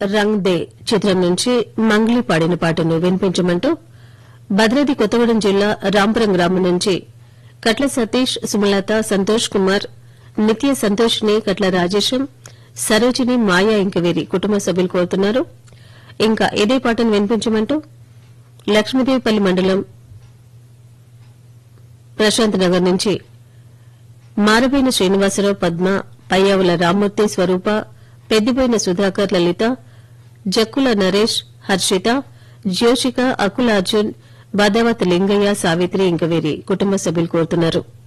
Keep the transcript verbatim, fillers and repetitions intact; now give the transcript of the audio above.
రంగ్ they చిత్రం నుంచి మంగ్లీ పాడిన పాటను వినిపించమంటూ భద్రాద్రి కొత్తగూడెం జిల్లా రాంపురం గ్రామం నుంచి కట్ల సతీష్, సుమలత, సంతోష్ కుమార్, నిత్య సంతోష్ని, కట్ల రాజేశం, సరోజిని, మాయా ఇంక వీరి కుటుంబ సభ్యులు కోరుతున్నారు. ఇంకా ఇదే పాటను వినిపించమంటూ లక్ష్మీదేవిపల్లి మండలం ప్రశాంత్ నగర్ నుంచి మారబోయిన శ్రీనివాసరావు, పద్మ, పయ్యావుల రామ్మూర్తి, స్వరూప, పెద్దిపోయిన సుధాకర్, లలిత, జక్కుల నరేష్, హర్షిత, జ్యోషిక, అకుల అర్జున్, బాదావత్ లింగయ్య, సావిత్రి ఇంక వీరి కుటుంబ సభ్యులు కోరుతున్నారు.